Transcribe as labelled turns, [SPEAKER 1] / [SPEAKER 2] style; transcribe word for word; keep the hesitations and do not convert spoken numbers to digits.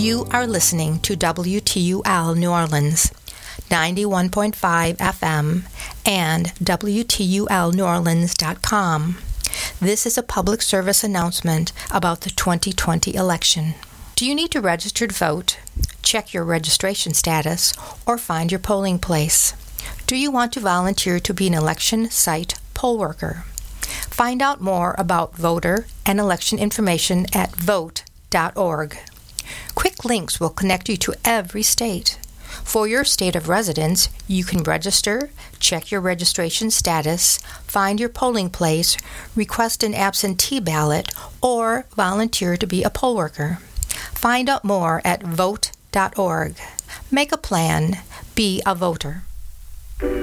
[SPEAKER 1] You are listening to W T U L New Orleans, ninety-one point five F M, and W T U L New Orleans dot com. This is a public service announcement about the twenty twenty election. Do you need to register to vote, check your registration status, or find your polling place? Do you want to volunteer to be an election site poll worker? Find out more about voter and election information at vote dot org. Quick links will connect you to every state. For your state of residence, you can register, check your registration status, find your polling place, request an absentee ballot, or volunteer to be a poll worker. Find out more at vote dot org. Make a plan. Be a voter.